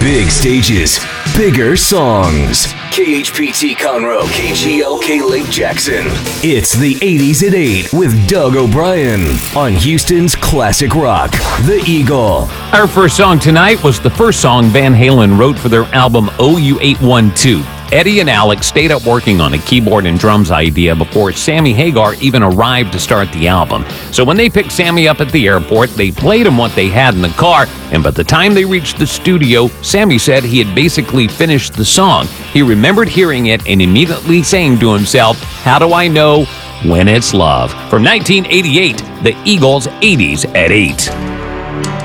Big stages, bigger songs. KHPT Conroe, KGLK Lake Jackson. It's the 80s at 8 with Doug O'Brien on Houston's classic rock, The Eagle. Our first song tonight was the first song Van Halen wrote for their album OU812. Eddie and Alex stayed up working on a keyboard and drums idea before Sammy Hagar even arrived to start the album. So when they picked Sammy up at the airport, they played him what they had in the car, and by the time they reached the studio, Sammy said he had basically finished the song. He remembered hearing it and immediately saying to himself, "How do I know when it's love?" From 1988, the Eagles' 80s at 8.